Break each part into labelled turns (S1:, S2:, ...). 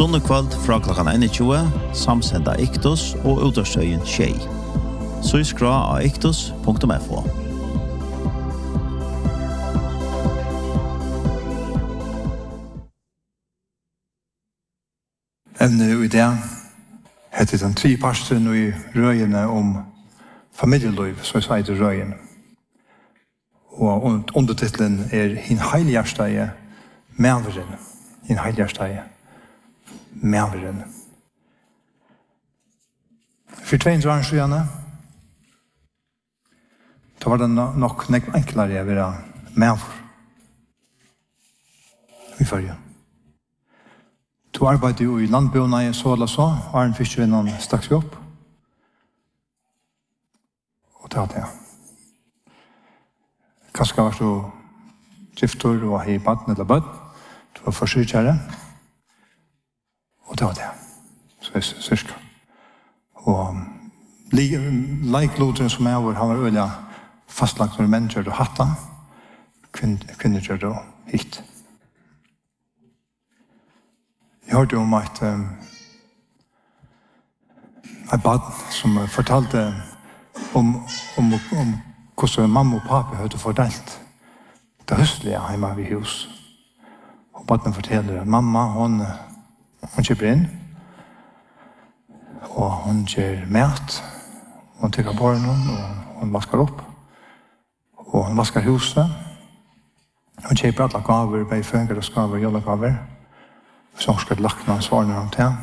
S1: Sunnekvöld fra klokkan 21, samsenda Iktus og utårstøyen Tjei. Så skra av iktus.fo.
S2: Emnet i det heter den 3 parsten i røyene om familieliv, så jeg sier til røyene. Og undertitlen Hin heiligjersteie mæveren. Hin heiligjersteie mæveren. For 22 år siden, da var det nok enklere å være mæver. I førje. Du arbeider jo i landbøna i så eller så, og en fiskevinnan straks opp. Og det hadde jeg. Kanskje var så drifter og i baden eller bød. Du var forsyrkjære. Og det var det. Så jeg sørsker. Og leikloderen som jeg var, han var øyelig fastlagt når menn gjør det hatta. Kvinner gjør det hit. Jeg hørte om et bad som fortalte om hvordan mamma og pappa hadde fordelt det høstlige hjemme ved hus. Og baden forteller at mamma, hun kjøper inn, og hun gjør mat, hun tykker barnen, og hun vasker opp, og hun vasker huset. Hun kjøper alle gaver, bare fønger og skaver, jølle gaver, som skal lakna svarene om til.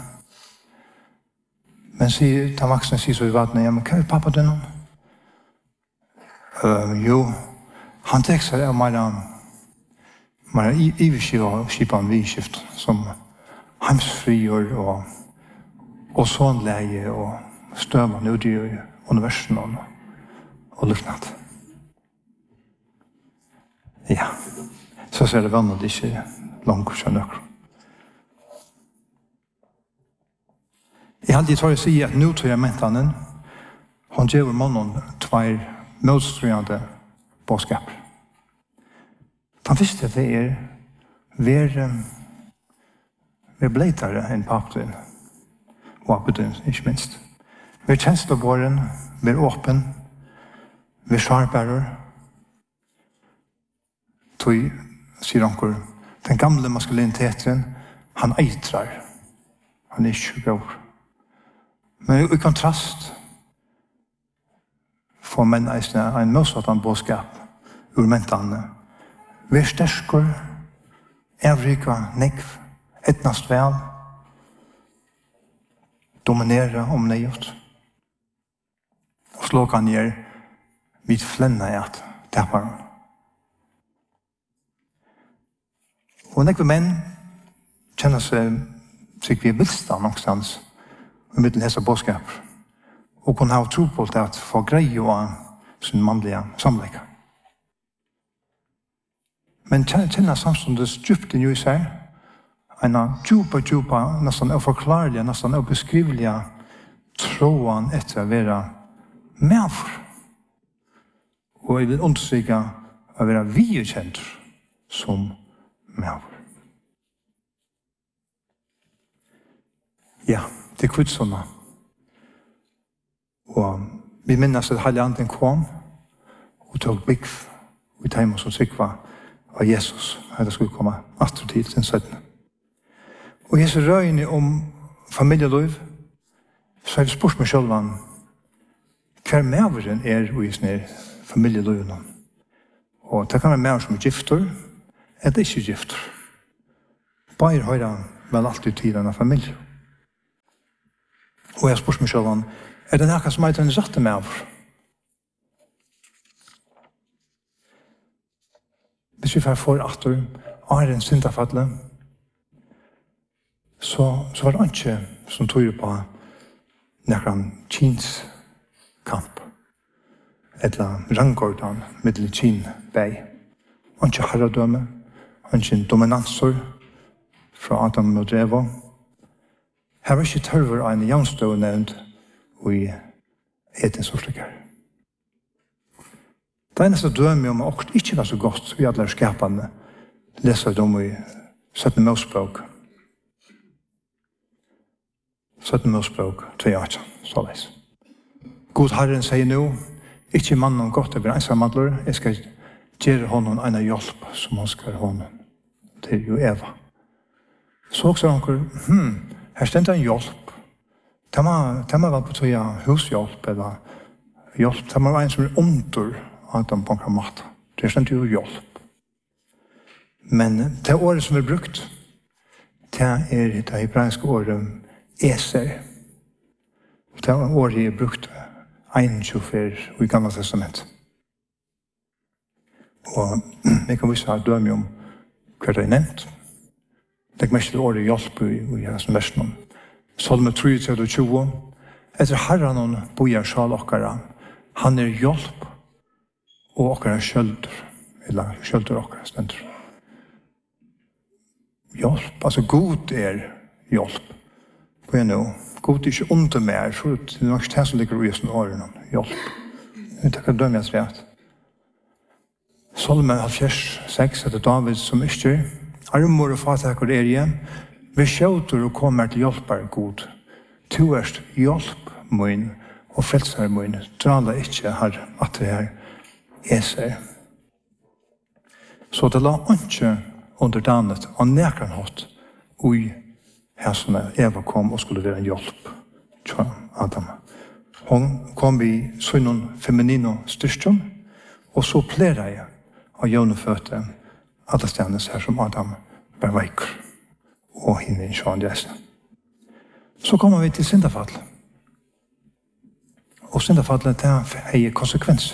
S2: Men ta vaksne sier så i vattnet, ja, men hva pappa det noen? Jo, han tenker seg av mer iverskipan vidskift som heimsfrier og sånleie og støvende ut i universen og luftnatt. Ja, så ser det vannet ikke langt skjønnøkker. Jeg hadde tror jeg å si at nå tror jeg mentanen, hun gjør mannen 2 motstridende bådskaper. Han visste at det vi bleitere enn papptøyen, og appetøyen, ikke minst. Vi kjenslebåren, vi åpen, vi skarpere. Tøy, sier anker, den gamle maskuliniteten, han eitrar. Han ikke går. Men i kontrast får menn en motsatt bådskap ur mentene. Vær stersker, evrika, nekv, etnast vel, dominere om nøyot. Og slå kan gjøre vidt flenne i at tapperen. Og nekve menn kjenner seg sikkert vilsta någonstans i middelen hese bådskaper, og kunne ha tro på det at få greie av sin mannlige samleggere. Men kjenner samståndes djupt inn i seg, en djupa, nesten uforklarlige, nesten ubeskrivelige troen etter å være medfor. Og jeg vil understryke å være virkjent som medfor. Ja, det er kvitsånda. Og vi minnes at Heilig Anden kom og tog bygg i teimen som sikva av Jesus. Det skulle komme atter til sin 17. Og Jesus røyne om familieliv, så er det spørsmål selv hver medveren i sin familieliv. Og det kan være medveren som er gifter, eller ikke gifter. Bare høyre vel alltid tiden av familie. Og jeg spørsmål selv er det noe som er den rette medver? Hvis vi får atter en syndafattelig, så var det ikke som tog på noen kinskamp, eller rangordan middel kin vei. Ikke herredømme, ikke dominanser fra Adam og Eva. Her var ikke tørver av en jaunstøv nevnt i etens ordstykker. Det eneste døme om at det ikke var så godt vi alle skapene leser dem i 17. Mosebok. 17 Mosebok 2:18, så leis. God Herren sier nå, ikke mannen godt over ensamhandler, jeg skal gjøre honom en hjelp som han skal honom. Det er jo Eva. Så også han, her stender en hjelp. Det må være på tøya hushjelp, eller hjelp. Det må være en som er under Adam på en måte. Det stender jo hjelp. Men det året som er brukt, det er det hebraiske året Eser. Det året er brukt 21 i Gamla testament. Og vi kan vise her døme om hva det er nevnt. Det er mest året hjelp i hans versen. Salme 23:20. Etter herren bojar sjal okkara, han er hjelp og okkara skjølder. Eller skjølder okkara stendur. Hjelp, altså god er hjelp. Hva er nå? God er ikke under mer, så det er nok det som ligger i sånne årene. Hjelp. Det er ikke dømmes rett. Salme 76 etter David som yster. Armor og fattaker er igjen. Vi skjøter og kommer til hjelper god. Tu erst hjelp min og frelser min. Drala ikke her at det her Eser. Så det la ikke under dannet og nekran hatt ui her som Eva kom og skulle være en hjelp til Adam. Hun kom i sønnen feminino styrstjon og så plera jeg av jøneføte alle stedene her som Adam var veiker og hinne i sjån jæsne. Så kommer vi til syndafall. Og syndafallet har konsekvenser.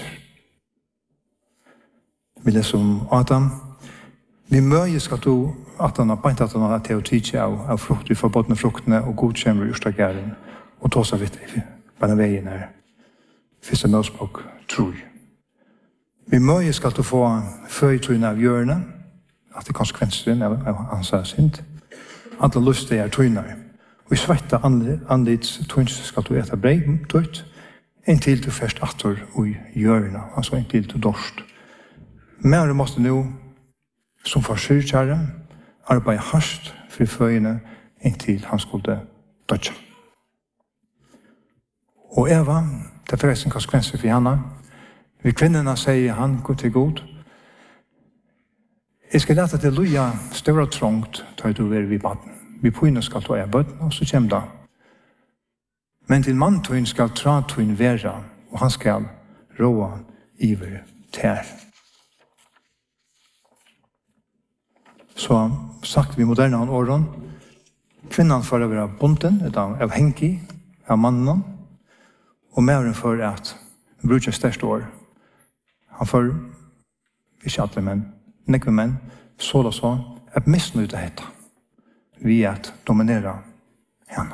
S2: Vi leser om Adam. Vi møye skal du at han har beint at han har teotidje av frukt, vi får båtne fruktene og godkjemmer i urstagæren og tås av vitt på den veien her. Fyrste Mosebok, tror jeg. Vi møye skal du få føytøyene av hjørnet, at det er konsekvenser av hans synd. Alle lyster er tøyner. Og i svette anlids tøyns skal du ete brei tøyt, inntil du først atter og hjørnet, altså inntil du dorst. Men du måtte nå, som forsyrkjære, arbeide hardt for føyene inntil han skulle dødja. Og Eva, det er forresten konsekvenser for henne. Vi kvinnerne sier han god til god. Jeg skal lete til loja større og trångt da du er vid baden. Vi pøyne skal ta av bøtten, og så kommer det. Men til manntøyen skal tratøyen være, og han skal råa iver tær. Så sagt vi moderne åren, kvinnan får å være bonden, av hengi, av mannen, og mæren for at han bruker største år. Han får, ikke alle menn, nekve menn, så og så, at misnøyde dette, vi at dominere henne.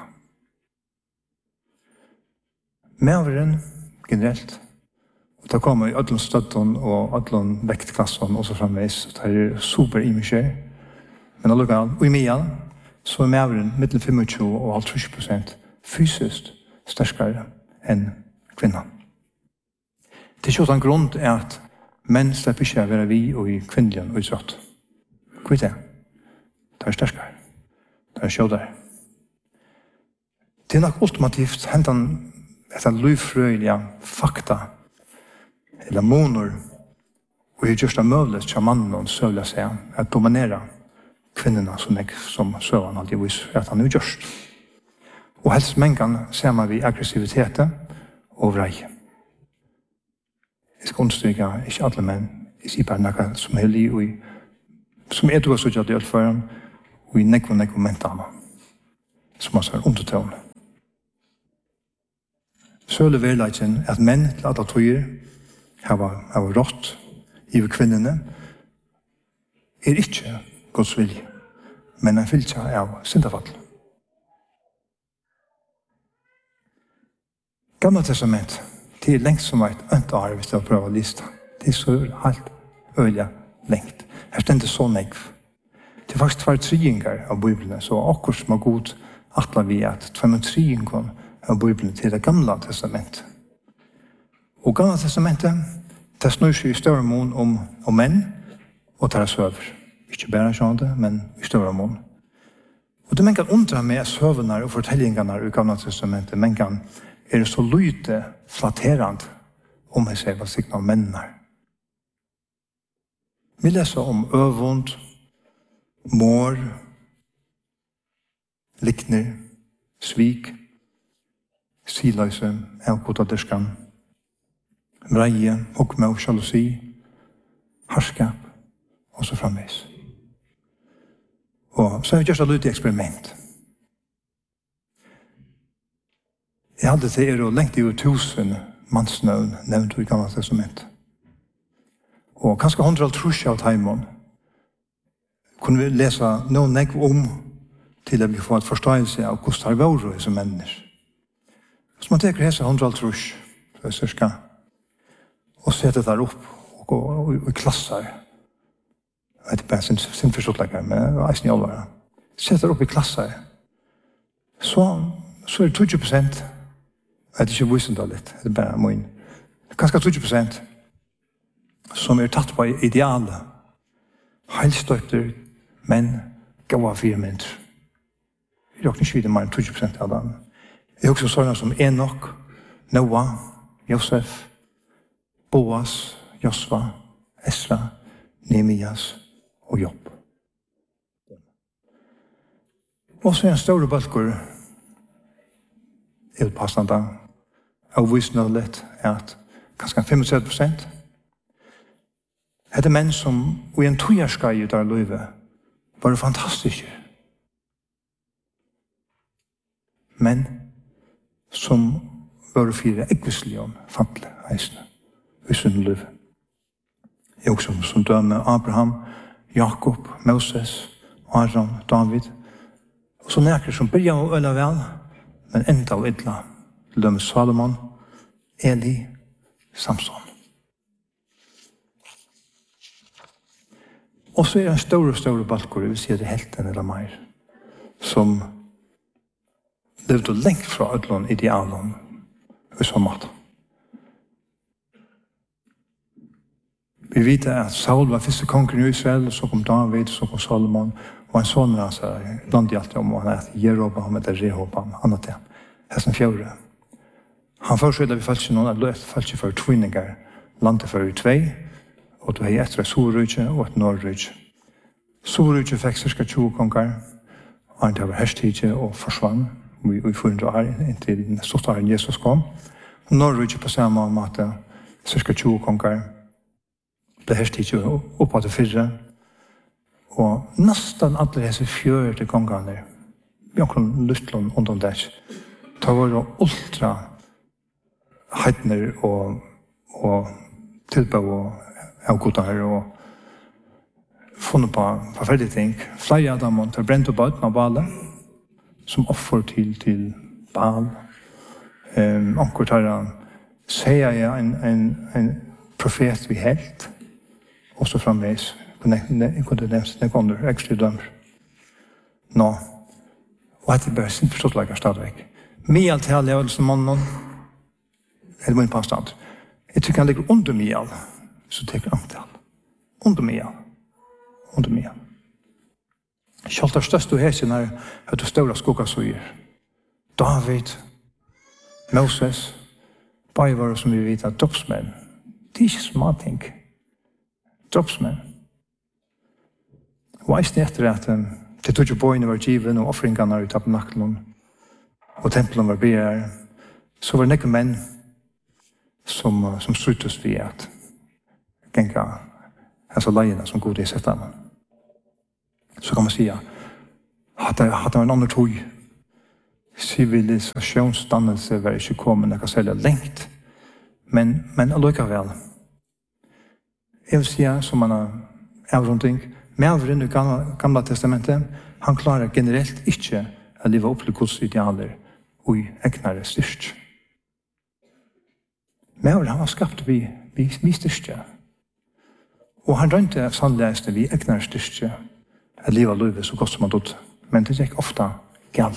S2: Mæren, generelt, og det kommer i ødlund støtten og ødlund vektklassen og så fremveis, det er super i mye skjer. Men allukal, og i mye, så er mæren mittel 25 og 50% fysisk sterskere enn kvinnan. Det er ikke en grunn til at menn slipper ikke å være vi og i kvinnelig og utsatt. Hva er det? Det er sterskere. Det er sjådere. Det er nok ultimativt hentan etter løyfrøyelige fakta eller moner og i just av møvlet til mannen og søvler seg at dominere kvinnorna som søveren alltid viser at han er gjørst. Og helst mengan ser man vi aggressiviteten og vrei. Jeg skal understryke ikke alle menn, jeg sier bare noe som er liv som er du har suttet i utføren og i nekvo mentene som altså er undertøvende. Søle verleidsen at menn til alle tøyer har rått i kvinnerne er ikke Guds vilje, men en fylkja av syndafall. Gamla testament, det er lengt som et øntar hvis jeg prøver å liste. Det er så helt øyelig lengt. Her stender så negv. Det er faktisk 2 triinger av Bibelen, så akkurat som er god atla vi at 2 triinger av Bibelen til det gamla testament. Og gamla testamentet, det snur seg i større mån om menn og deres søver. Ikke bare sånn det, men i større mån. Og det man kan undra med søvnar og fortellingarna i Gamla testamentet, men kan det så lite flatterande om jeg ser hva signa om mennene. Vi leser om øvund, mår, likner, svik, siløse, avkotaderskan, vreie, hokme og sjalusi, harskap, og så framvis. Og så har vi gjort et lite eksperiment. Jeg hadde til å lengt i 1000 mannsnøvn nevnt i Gamla testament. Og kanskje 100 av teimon kunne vi lese noen nekv om til at vi får et forståelse av hvordan det var som mennesker. Så man teker hese 100 så jeg cirka, og setter der opp og klasser. Jeg vet ikke bare sin forståttleggere, men eisen i alvare. Setter opp i klasser. Så er det 20%. Jeg vet ikke vysen da litt, det er bare min. Kanskje 20% som er tatt på idealet. Heilstøyter, men gav 4 mindre. Jeg råkner ikke videre mer enn 20% av dem. Jeg har også sånne som Enoch, Noah, Josef, Boas, Josva, Esra, Nehemias og Jobb. Og så er en større balkur utpassende av visende litt at kanskje 35% er det menn som i en togjærskai ut av livet var fantastiske. Men som var fire ekvislige fantle eisene i sin liv. Jeg også som døme Abraham, Jakob, Moses, Aron, David. Og så nækker som begynner å øle vel, men enda og illa. Døme Salomon, Eli, Samson. Og så er det en større balkor, vi sier det helten eller mer, som levde lengt fra ødlån idealen i så måte. Vi vet at Saul var første kongen i Israel, så kom David, så kom Salomon, og en sånn altså, blant alltid om, og han heter Jeroboam, eller Rehoboam, han heter Hesten Fjøre. Han forsøkte vi falsk noen, eller falsk for tvinninger, landet for 2, og du har etter et Sorrydje og et Norrydje. Sorrydje fikk cirka 20 konger, og han var herstidje og forsvann, vi 400 år, inntil neste år Jesus kom. Norrydje på samme måte, cirka 20 konger, ble herstidje oppe til 4, og nesten alle disse 4 kongene, vi har ikke lyst til å undre det, det var ultra heitner og tilbøy og avgodar og funnet på forferdelige ting. Flere av dem har brent opp ut med Baale, som offer til Baal. Anker tar han, sier jeg en profet vi helt, og så framveis, jeg kunne nevnt det under ekstra dømmer. Nå, og at det bare sin forståttleggere stadigvæk. Mial til alle er som mannen, eller min påstand. Jeg tykker han ligger under Mial, så teker han til han. Under Mial. Kjalt er størst og hesen er at du større skoggasøyer. David, Moses, bare var som vi vet at droppsmenn. Det er ikke småting. Droppsmenn. Og eisen etter at det tog jo bøyene var given og offringene i tabernaklen og tempelen var begjær, så var det nekke menn som sluttes vi at genka altså leiene som god i sett av. Så kan man si at det var en annen tog. Sivilisasjonsdannelse var ikke kommet når jeg kan selge lengt. Men allikevel. Jeg vil si som man har avrunding, medveren i Gamla testamentet, han klarer generelt ikke å leve opp til Guds idealer og i egnare styrst. Medveren han var skapt vi styrst. Og han rønte sannlegste vi egnare styrst å leve livet så godt som han død. Men det gikk ofte galt.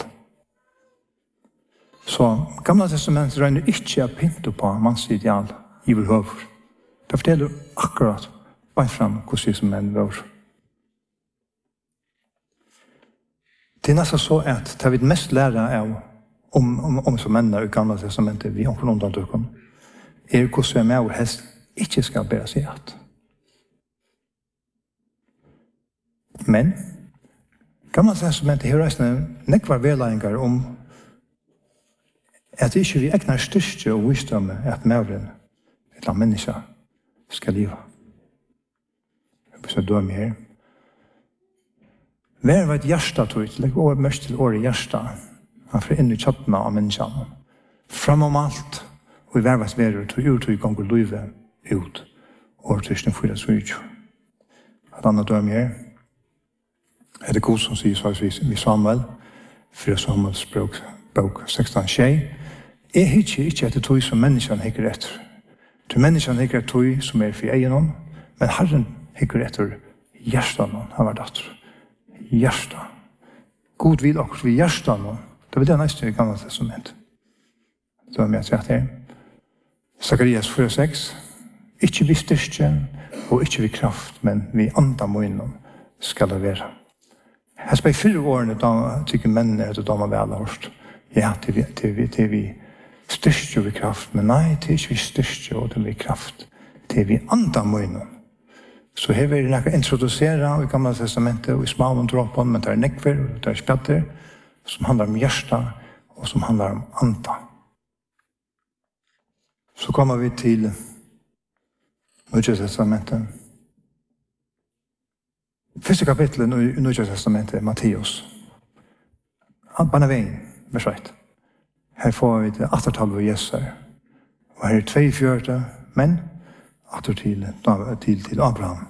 S2: Så Gamla testamentet rønner ikke å pynte på manns ideal i vår høver. Det forteller akkurat bare frem hvordan som menn var. Det nästan så att det vi mest lära av om som männer i gamla testamentet vi omkring undantøkken hvordan vi med og helst ikke skal bære seg at. Men gamla testamentet har reisende nekvar vedlæringar om at det ikke vi egnar styrke og visdom at mævren et eller menneske skal leva. Jeg vil så døme her. Vær var et hjertetøyt, legg over mest til året hjerte. Han får inn i kjattene av menneskene. Framom alt, og i vervets verre, tog ut og ganger løyve ut. År 2024. Et annet døme her. Er det god som sier svarsvis i Samuel, 4 Samuels bok 16:6. Jeg hikker ikke etter tog som menneskene hikker etter. Til menneskene hikker etter tog som for egen, men Herren hikker etter hjertene han var datter. Hjärsta. God vil också vi hjärsta nu. Det var det nästa i gamla testament. Det var med att säga här. Sakarias 4:6. Ikke vi styrke og ikke vi kraft, men vi anda munnen skal det være. Her spør 4 årene da tykker mennene at de har vel hørt. Ja, til vi styrke og vi kraft, men nei, til ikke vi styrke og til vi kraft. Til vi anda munnen. Så her vil jeg introdusere i gamla testamentet og i smalom dråpen, men det er nekver og det er spjatter som handler om hjärsta og som handler om anda. Så kommer vi til Nya testamentet. Første kapitlet i Nya testamentet er Matteus. Barnaveien, vers 1. Her får vi det 8-tallet av Jesu. Og her er 2/4 menn, atter til Abraham.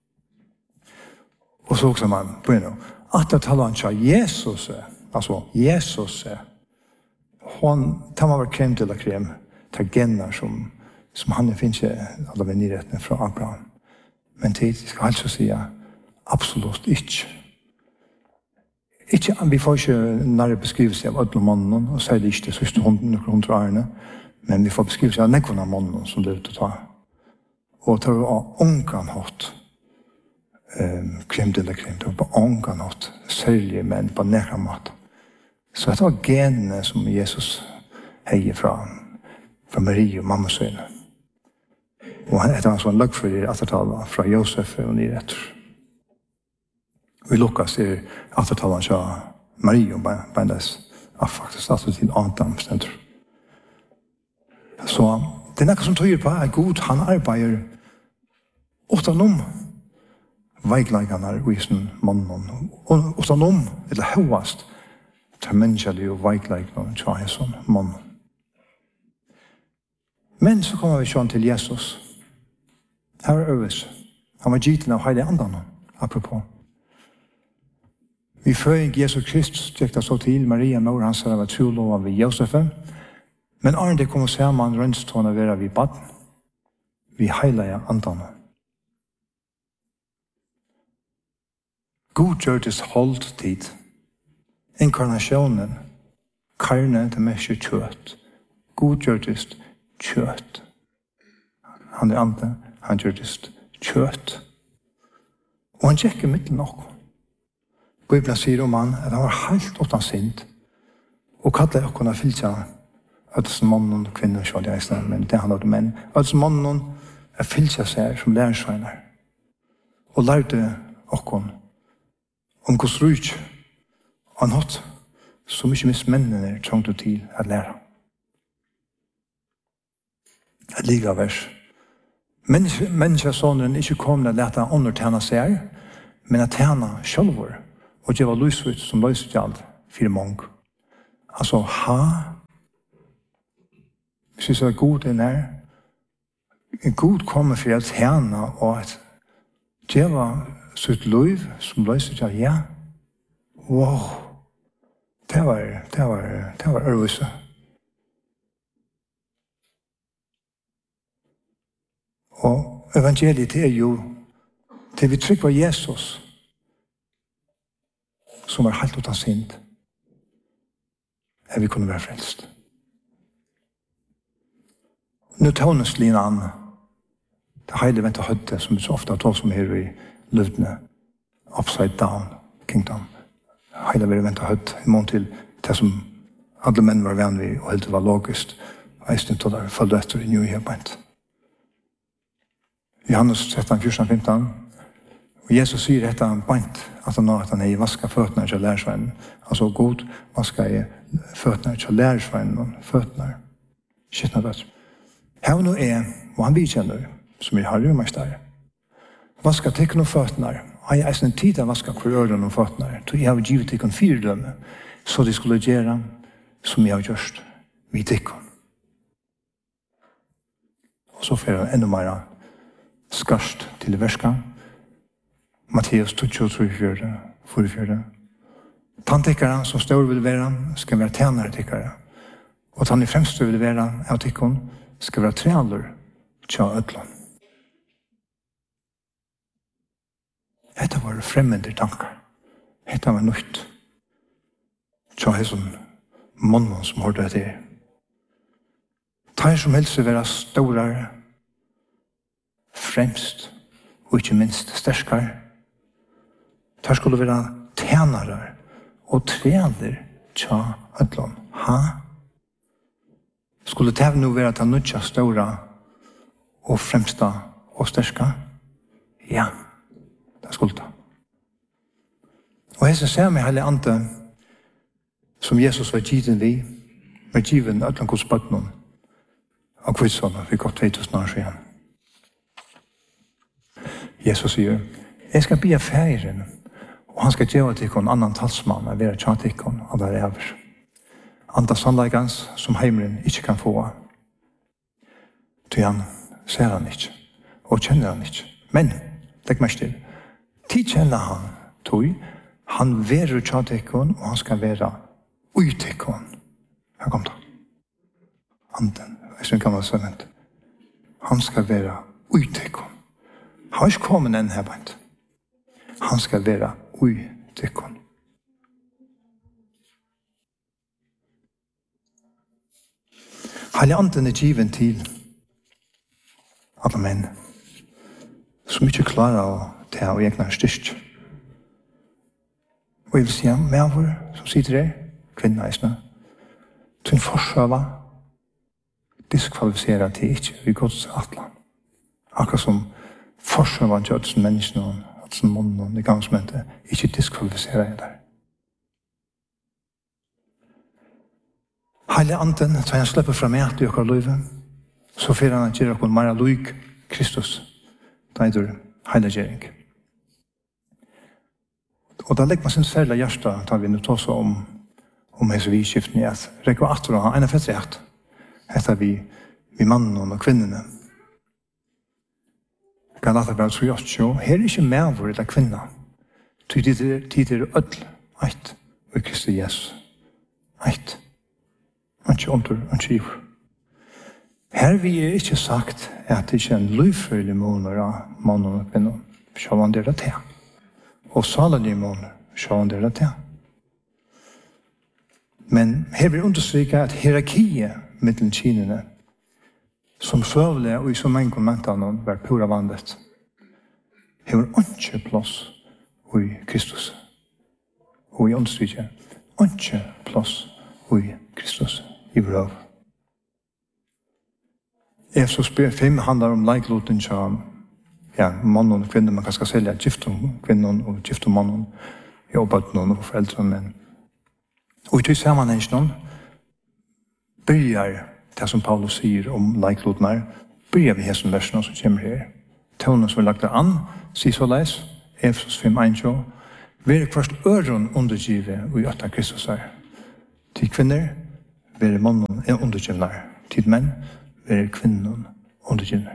S2: Og så også man begynner. Atter taler han til Jesus, altså Jesus, han var krem til krem, til gener som han finnes alle venirretene fra Abraham. Men til, skal jeg altså si, absolutt ikke. Vi får ikke nære beskrivelse av ødel mannen, og sier det ikke det siste 100 årene, men vi får beskrivelse av nekvån av mannen som det ut å ta. Og det var ångan hatt, krem til krem, det var på ångan hatt, særlig, men på nekra mat. Så det var genene som Jesus heier fra Marie og mammasøyne. Og det var en sånn løgfyrir attertallet fra Josef og nyretter. Vi lukkast i attertallet fra Marie og bendes, faktisk altså til Adam stender. Så det er noe som tøyer på at Gud, han arbeider utenom veikleikene i sin mannen, og utenom, eller høyest, til menneskelig og veikleikene til en sånn mann. Men så kommer vi sånn til Jesus. Her er øves. Han var gitt av heilig andan, apropos. Vi fører Jesus Kristus, tjekta så til Maria, mor hans var trolova ved Josefe, men Arne det kommer sammen rønnstående være vi bad, vi heilige andan. God gjør det holdt tid. Inkarnasjonen, karne til mest kjøtt. God gjør det kjøtt. Han er andre, han gjør det kjøtt. Og han tjekker mitt nok. Bibelen sier om han at han var helt åttan sint, og kallet å kunne fylle at som mannen og kvinner så det er men det handler om menn. At som mannen er fylle seg som lærersveiner, og lærte åkken om hvordan rydg han hatt så mye minst mennene trångte til å lære. Et liga vers. Menneskesåneren ikke kom til å lete han undertjene seg, men at tjene sjølver, og det var løsvitt som løsgjald for mange. Altså, hvis vi så er god den her, god kommer for å tjene, og at det var sitt liv som løsgjald, ja, wow, det var øvelse. Og evangeliet er jo til vi trykker Jesus som var helt uten synd at vi kunne være frelst. Nå tånes linan det heilige vente høyde som så ofte tål som her i løvdene upside down kingdom Heila vil vente høtt i mån til det som alle menn var venn vi, og helt var logiskt. Eisen til der følge etter i nye arbeid. Johannes 13, 14, 15. Og Jesus sier etter han beint at han nå at han er vaska føttene til lærersveien. Altså god vaska i føttene til lærersveien og føttene. Skittene det. Her nå er, og han vidkjenner, som er Harry og Meister. Vaska tekken og føttene. Jeg er en tid av vaska hver øren og føttene. Så jeg har givet tekken 4 dømme, så de skulle gjøre som jeg har gjort vid tekken. Og så får jeg enda mer skarst til verska. Matteus 23:44. Tantekkere som står vil være, skal være tjenere tekkere. Og han i fremste vil være av tekken, skal være trealer til ødland. Dette var fremmede tanker. Dette var nytt. Til hessen mannen som hørte det. Tar som helst vil være større, fremst, og ikke minst sterskere. Tar skulle være tjenere og trealer til ødland. Skulle det nu være til nødja større og fremsta og sterska? Ja, det skulle det. Og jeg ser meg hele andre som Jesus var givet vi, var givet ødland hos bøttene av kvitsånda for godt 2000 år siden. Jesus sier, jeg skal be ferien, og han skal gjøre til en annan talsmann av være tjatikken av der over. Anda sannleggans som heimeren ikke kan få. Til han ser han ikke, og kjenner han ikke. Men, legg meg til, tid kjenner han, tog, han verer tjatikken, og han skal være uitikken. Her kom det. Anden, jeg synes gammel søvnt. Han skal være uitikken. Han har ikke kommet enn her bant. Han skal være uitikken. Hele anden er given til alle menn som ikke klarer å ta og egnar styrst. Og jeg vil si med som sitter der, kvinneisene, til en forsøva diskvalifiserer til ikke vi gods atlan. Akkurat som forsøva til at menneskene og at munnen i gangsmøte ikke diskvalifiserer der. Hele anden, så han slipper fra meg til okker løyve, så får han gjøre okker mer løyk Kristus. Det er hele gjering. Og da legger man sin særlig hjerte, da vi nå tar så om hese vidskiftene, at rekker atter å ha en fettrekt, etter vi mannen og kvinnene. Kan det være så gjort, jo, her er ikke med vår eller kvinne. Tid er ødel, eit, og Kristi Jesus, eit. Ikke under, ikke giver. Her vi er ikke sagt at det ikke er en løyfølge måneder av mannen og kvinnen. Så han det til. Og salige måneder, så han det til. Men her blir understryket at hierarkiet mellom kinene, som søvler og i så mange kommenter når det var pura vandet, har ikke plass i Kristus. Og i understryket, ikke plass i Kristus. I brøv. Efsos 5 handler om leikloten til mannen og kvinnen. Man kan skal selge gift om kvinnen og gift om mannen. I oppbøtten og foreldrene. Men. Og i tog sammenhengen begynner det som Paulus sier om leikloten her. Begynner vi hesten versene som kommer her. Tøvnen som er lagt an, sier så leis. Efsos 5:1. Vi er først øren undergivet og i 8 Kristus her. Til kvinner være mannen er undergivnar. Til menn være kvinnen undergivnar.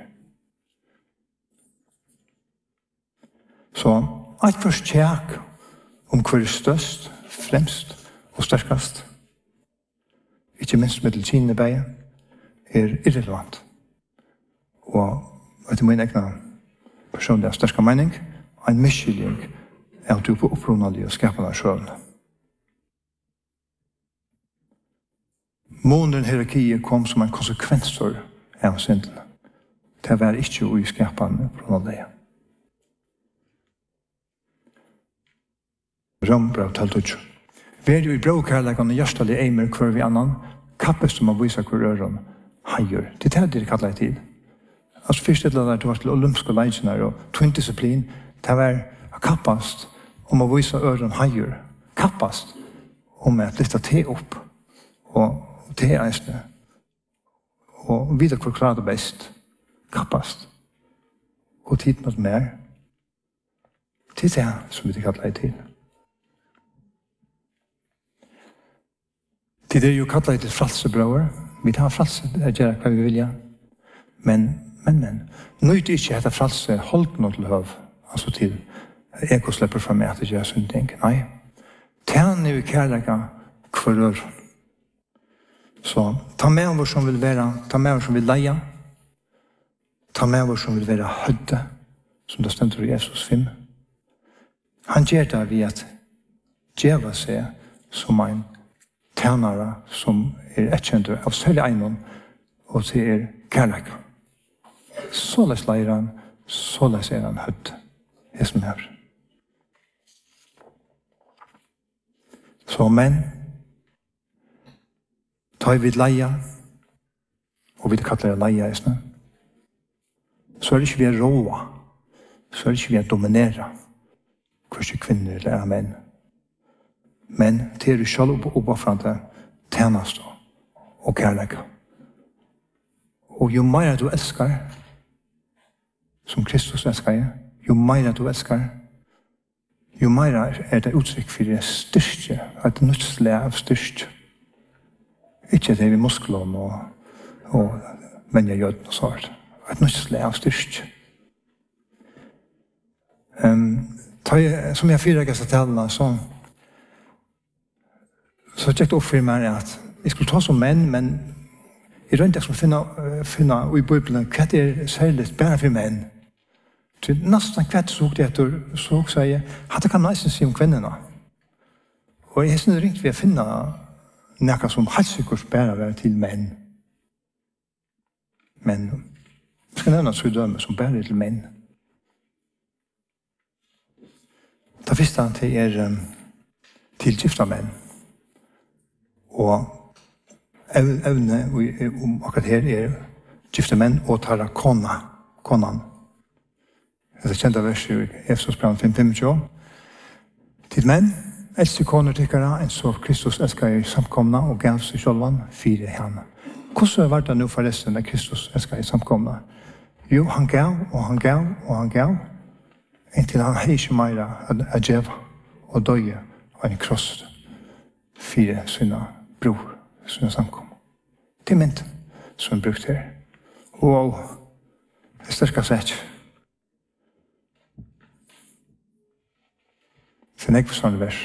S2: Så et først tjekk om hver er størst, fremst og sterkast, ikke minst med til kinebeie, er irrelevant. Og etter min egen personlige sterske mening, en miskylling er at du på opprunalige og skapende sjølene. Månen hierarkiet kom som en konsekvens av syndene. Det var ikke å skapende på grunn av det. Rom brev 12. Vi er jo i bråkærleikene og hjertelig eimer hver vi annan, kappes som å vise hver øren heier. Det er det kallet tid. Altså først et eller annet var til olympiske leikene og twin disiplin, det var kappast om å vise øren heier. Kappast om å lytte te opp og te eisne. Og vite hvor klart det best. Kappast. Og tid mot mer. Det er det som vi kallet tid. Det er jo kallet til fralsebrøver. Vi tar fralse, det gjør hva vi vilja. Men, nøyt ikke etter fralse holdt noe til høv, altså til ego slipper fra meg at det gjør sånne ting. Nei, tjern er vi kærlega hver ør. Så ta med oss som vil være, ta med oss som vil leie, ta med oss som vil være hødde, som det stender i Jesus 5. Han gjør det ved at djeva seg som en tjänare som är erkända av sälja einon och till er kärleka. Således leier han, således han hødd. Det som her. Så men, tar vi leia, og vi kallar det leia, så er det ikke vi råa, så er det ikke vi dominera, hversi kvinner eller menn. Men det er du selv oppofrande tjenest og kærlighet. Og jo mer du elskar, som Kristus elskar, jo mer du elskar, jo mer er det uttrykk for det styrke, et nødsle av styrke. Ikke det vi muskler og vennja jøden og sånt. Et nødsle av styrke. Som jeg fyrer gæst talene, så tjekk det opp for meg at jeg skulle ta som menn, men jeg rønte jeg skulle finne i Bibelen hva det er særlig bare for menn. Så nesten hva det såg det etter, så sier jeg, at det kan nesten si om kvinnerne. Og jeg synes ringt ved å finne noe som helst sikkert bare være til menn. Men jeg skal nevne så døme som bare er til menn. Da visste han til til gifta menn. Og evne om akkurat her er gifte menn og tar konan. Det er kjent av verset i Efesos brev 5:25. Til menn, elsker koner tykkere, enn så Kristus elsker i samkomna og gav seg sjølvan, fire henne. Hvordan var det nå forresten da Kristus elsker i samkomna? Jo, han gav, og han gav, og han gav, inntil han har ikke mer å djeva og døye og en kross fire sine bror, sine samkom. Det er mynt som er brukt her. Og det største sett. Det er ikke sånn vers.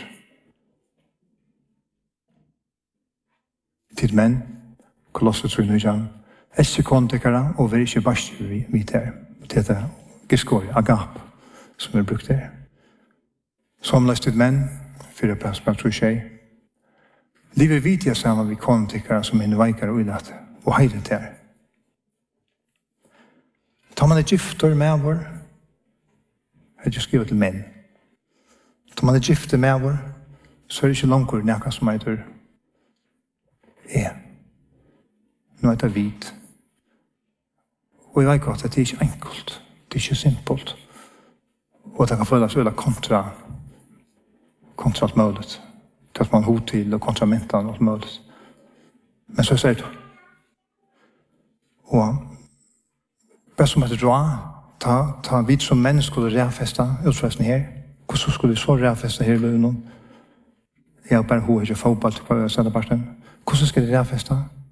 S2: Til menn, Kolosser 3:9, elsker kontekere og vil ikke bare vite her. Det er giskåri, agap, som er brukt her. Som løst til menn, 4:3, livet vidt jeg sammen vi kontekere som er veikere og ullatt, og heide til her. Tar man et gifter med vår, er det skrivet til menn. Tar man et gifter med vår, så er det ikke langt noe som heter nå er det vidt. Og jeg vet godt at det er ikke enkelt. Det er ikke simpelt. Og at det kan føles veldig kontra alt mulig. Til at man har til og kontra mentan og alt mulig. Men så sier det. Og bare som etter dra, ta vidt som menn skulle reafeste utfresten her. Hvordan skulle vi så reafeste her i lønnen? Jeg har bare hovedet ikke fotball til å sette parten. Hvordan skal det reafeste?